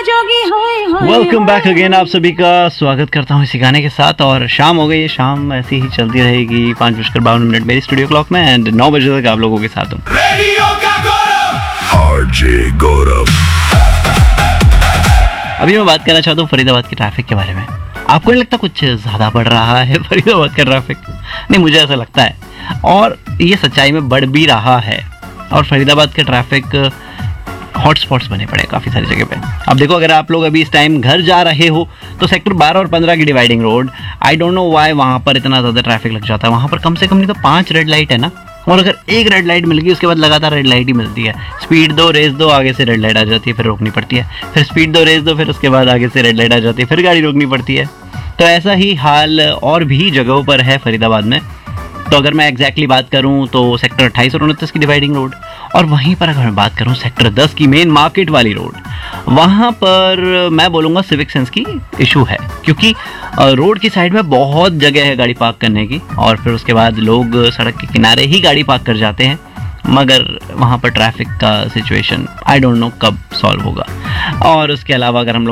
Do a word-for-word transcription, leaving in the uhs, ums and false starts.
Welcome back again, आप सभी का स्वागत करता हूँ इसी गाने के साथ। और शाम हो गई है, शाम ऐसी ही चलती रहेगी पाँच बजकर बावन मिनट मेरी स्टूडियो क्लॉक में, एंड नौ बजे तक आप लोगों के साथ हूँ। अभी मैं बात करना चाहता हूँ फरीदाबाद के ट्रैफिक के बारे में। आपको नहीं लगता कुछ ज़्यादा बढ़ रहा है फरीदाबाद का ट्रैफिक? नहीं, मुझे ऐसा लगता है, और ये सच्चाई में बढ़ भी रहा है। और फरीदाबाद का ट्रैफिक हॉटस्पॉट्स बने पड़े काफ़ी सारी जगह पे। अब देखो, अगर आप लोग अभी इस टाइम घर जा रहे हो तो सेक्टर बारह और पंद्रह की dividing road, I don't know why वहाँ पर इतना ज़्यादा ट्रैफिक लग जाता है। वहाँ पर कम से कम नहीं तो पांच रेड लाइट है ना, और अगर एक रेड लाइट मिल गई उसके बाद लगातार रेड लाइट ही मिलती है। स्पीड दो, रेस दो, आगे से रेड लाइट आ जाती है, फिर रोकनी पड़ती है, फिर स्पीड दो, रेस दो, फिर उसके बाद आगे से रेड लाइट आ जाती है, फिर गाड़ी रोकनी पड़ती है। तो ऐसा ही हाल और भी जगहों पर है फरीदाबाद में। तो अगर मैं एग्जैक्टली बात करूं तो सेक्टर अट्ठाईस और उनतीस की डिवाइडिंग रोड, और वहीं पर अगर मैं बात करूं सेक्टर दस की मेन मार्केट वाली रोड, वहाँ पर मैं बोलूँगा सिविक सेंस की इशू है, क्योंकि रोड की साइड में बहुत जगह है गाड़ी पार्क करने की, और फिर उसके बाद लोग सड़क के किनारे ही गाड़ी पार्क कर जाते हैं, मगर वहाँ पर ट्रैफिक का सिचुएशन आई डोंट नो कब सॉल्व होगा। और उसके अलावा अगर हम लोग